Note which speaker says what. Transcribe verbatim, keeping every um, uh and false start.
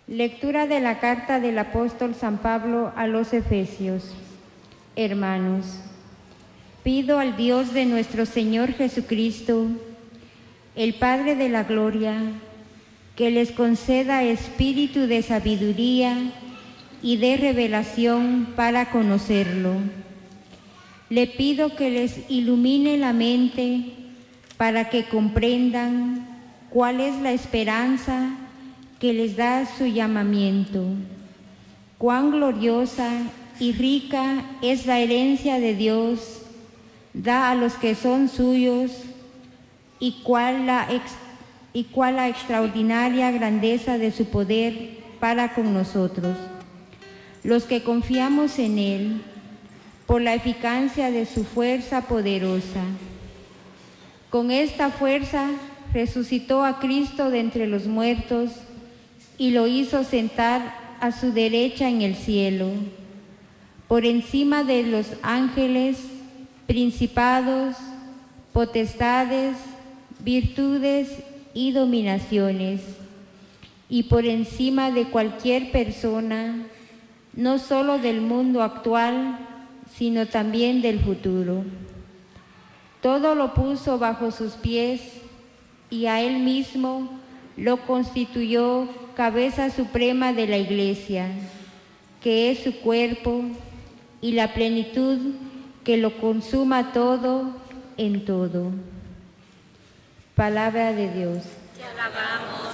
Speaker 1: Lectura de la carta del apóstol San Pablo a los Efesios. Hermanos, pido al Dios de nuestro Señor Jesucristo, el Padre de la Gloria, que les conceda espíritu de sabiduría y de revelación para conocerlo. Le pido que les ilumine la mente para que comprendan cuál es la esperanza que les da su llamamiento, cuán gloriosa y rica es la herencia de Dios, da a los que son suyos, y cuál la, ex, y cuál la extraordinaria grandeza de su poder para con nosotros, los que confiamos en Él, por la eficacia de su fuerza poderosa. Con esta fuerza resucitó a Cristo de entre los muertos y lo hizo sentar a su derecha en el cielo, por encima de los ángeles, principados, potestades, virtudes y dominaciones, y por encima de cualquier persona, no solo del mundo actual, sino también del futuro. Todo lo puso bajo sus pies y a él mismo lo constituyó cabeza suprema de la Iglesia, que es su cuerpo, y la plenitud que lo consuma todo en todo. Palabra de Dios.
Speaker 2: Te alabamos.